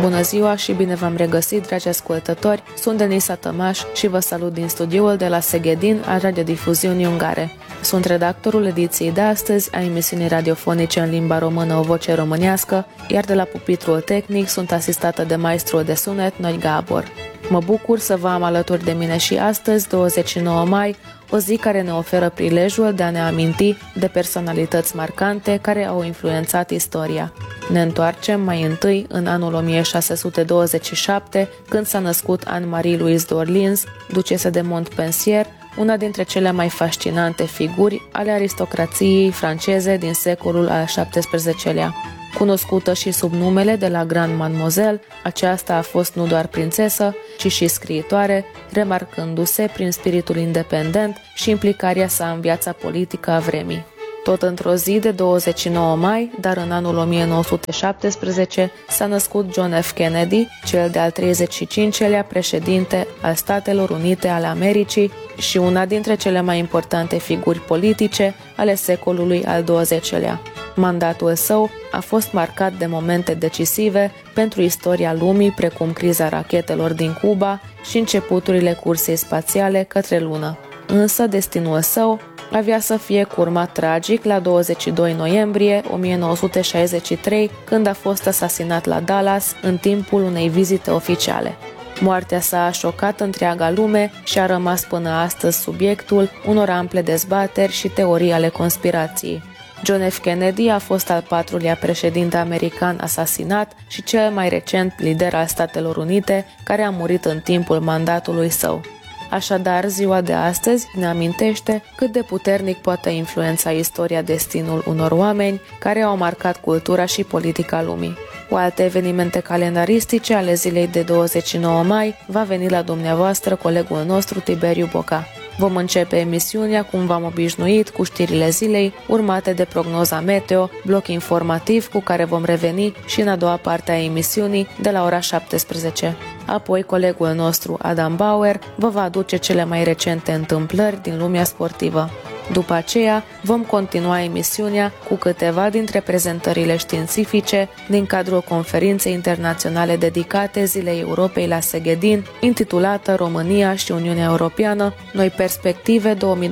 Bună ziua și bine v-am regăsit, dragi ascultători! Sunt Denisa Tămaș și vă salut din studioul de la Szegedin al radiodifuziunii ungare. Sunt redactorul ediției de astăzi a emisiunii radiofonice în limba română O Voce Românească, iar de la pupitrul tehnic sunt asistată de maestrul de sunet Noi Gabor. Mă bucur să vă am alături de mine și astăzi, 29 mai, o zi care ne oferă prilejul de a ne aminti de personalități marcante care au influențat istoria. Ne întoarcem mai întâi în anul 1627, când s-a născut Anne-Marie Louise d'Orleans, ducesă de Montpensier, una dintre cele mai fascinante figuri ale aristocrației franceze din secolul al XVII-lea. Cunoscută și sub numele de la Grand Mademoiselle, aceasta a fost nu doar prințesă, ci și scriitoare, remarcându-se prin spiritul independent și implicarea sa în viața politică a vremii. Tot într-o zi de 29 mai, dar în anul 1917, s-a născut John F. Kennedy, cel de-al 35-lea președinte al Statelor Unite ale Americii și una dintre cele mai importante figuri politice ale secolului al XX-lea. Mandatul său a fost marcat de momente decisive pentru istoria lumii, precum criza rachetelor din Cuba și începuturile cursei spațiale către lună. Însă destinul său avea să fie curmat tragic la 22 noiembrie 1963, când a fost asasinat la Dallas în timpul unei vizite oficiale. Moartea sa a șocat întreaga lume și a rămas până astăzi subiectul unor ample dezbateri și teorii ale conspirației. John F. Kennedy a fost al patrulea președinte american asasinat și cel mai recent lider al Statelor Unite, care a murit în timpul mandatului său. Așadar, ziua de astăzi ne amintește cât de puternic poate influența istoria destinul unor oameni care au marcat cultura și politica lumii. Cu alte evenimente calendaristice ale zilei de 29 mai va veni la dumneavoastră colegul nostru Tiberiu Boca. Vom începe emisiunea, cum v-am obișnuit, cu știrile zilei, urmate de prognoza meteo, bloc informativ cu care vom reveni și în a doua parte a emisiunii de la ora 17. Apoi, colegul nostru Adam Bauer vă va aduce cele mai recente întâmplări din lumea sportivă. După aceea, vom continua emisiunea cu câteva dintre prezentările științifice din cadrul conferinței internaționale dedicate Zilei Europei la Szegedin, intitulată România și Uniunea Europeană, Noi Perspective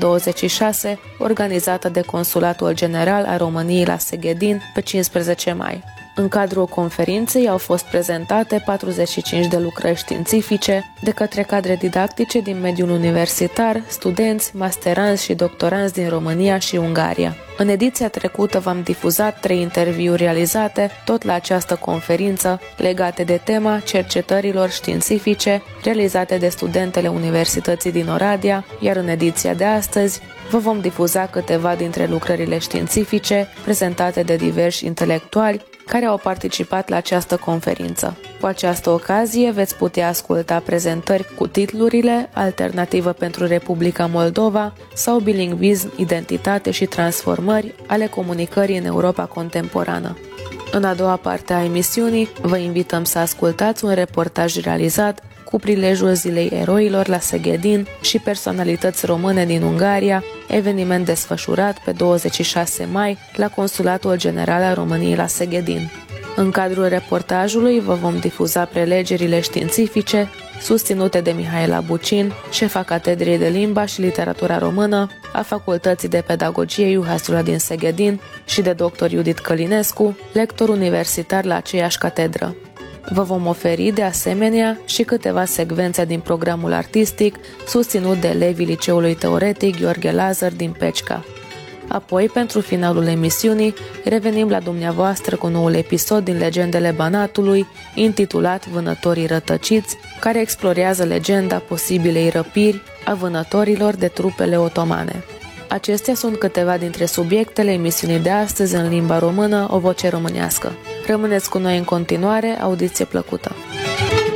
2026, organizată de Consulatul General al României la Szegedin pe 15 mai. În cadrul conferinței au fost prezentate 45 de lucrări științifice de către cadre didactice din mediul universitar, studenți, masteranți și doctoranți din România și Ungaria. În ediția trecută v-am difuzat 3 interviuri realizate tot la această conferință legate de tema cercetărilor științifice realizate de studentele Universității din Oradea, iar în ediția de astăzi vă vom difuza câteva dintre lucrările științifice prezentate de diversi intelectuali care au participat la această conferință. Cu această ocazie veți putea asculta prezentări cu titlurile Alternativă pentru Republica Moldova sau Bilingvism, Identitate și Transformări ale comunicării în Europa contemporană. În a doua parte a emisiunii vă invităm să ascultați un reportaj realizat cu prilejul Zilei Eroilor la Szegedin și personalități române din Ungaria, eveniment desfășurat pe 26 mai la Consulatul General al României la Szegedin. În cadrul reportajului vă vom difuza prelegerile științifice susținute de Mihaela Bucin, șefa Catedrei de Limba și Literatura Română a Facultății de Pedagogie Juhasula din Szegedin și de dr. Judith Călinescu, lector universitar la aceeași catedră. Vă vom oferi de asemenea și câteva secvențe din programul artistic susținut de elevii Liceului Teoretic Gheorghe Lazar din Pecica. Apoi, pentru finalul emisiunii, revenim la dumneavoastră cu noul episod din Legendele Banatului, intitulat Vânătorii rătăciți, care explorează legenda posibilei răpiri a vânătorilor de trupele otomane. Acestea sunt câteva dintre subiectele emisiunii de astăzi în limba română, O Voce Românească. Rămâneți cu noi în continuare, audiție plăcută!